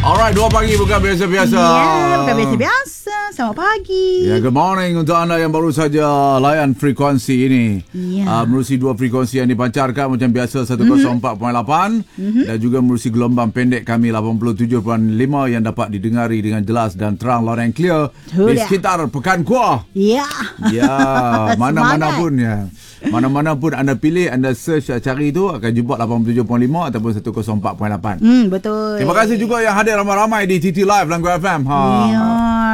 Alright, 2 pagi bukan biasa-biasa. Ya, bukan biasa-biasa. Selamat pagi. Ya, good morning untuk anda yang baru saja layan frekuensi ini. Ya. Menerusi 2 frekuensi yang dipancarkan macam biasa 104.8 dan juga menerusi gelombang pendek kami 87.5 yang dapat didengari dengan jelas dan terang, loud and clear di sekitar Pekan Kuah. Ya. Ya, mana-mana pun ya. Mana-mana pun anda pilih, anda search, cari itu akan jumpa 87.5 ataupun 104.8. Betul. Terima kasih juga yang hadir ramai-ramai di TT Live Langgar FM. Ya.